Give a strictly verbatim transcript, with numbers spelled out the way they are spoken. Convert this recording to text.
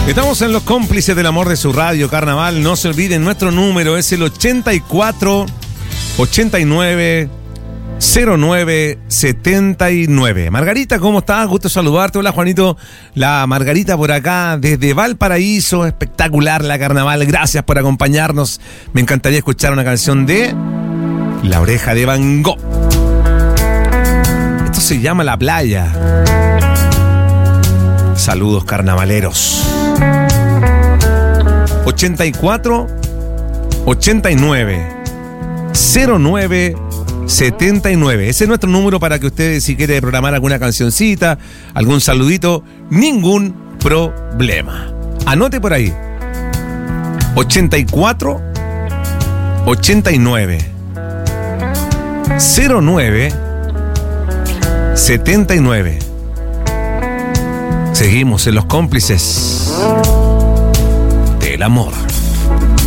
Estamos en los cómplices del amor de su radio, Carnaval. No se olviden, nuestro número es el ochenta y cuatro ochenta y nueve cero nueve setenta y nueve. Margarita, ¿cómo estás? Gusto saludarte. Hola, Juanito. La Margarita por acá, desde Valparaíso. Espectacular la Carnaval. Gracias por acompañarnos. Me encantaría escuchar una canción de La Oreja de Van Gogh. Esto se llama La Playa. Saludos, carnavaleros. ochenta y cuatro ochenta y nueve cero nueve setenta y nueve. Ese es nuestro número para que usted, si quiere programar alguna cancioncita, algún saludito, ningún problema. Anote por ahí. ochenta y cuatro ochenta y nueve cero nueve setenta y nueve. Seguimos en los cómplices del amor.